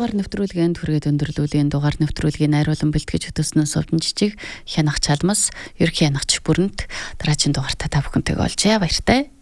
дугаар нэвтрүүлгийн түргээд өндөрлөлийн дугаар нэвтрүүлгийн найруулан бэлтгэж хөтөснөөс Сувдан Жижиг, Хянах Чалмас, Ерхий Хянагч Бүрэнт дараагийн дугаартаа та бүхэнтэйг олжээ. Баяртай.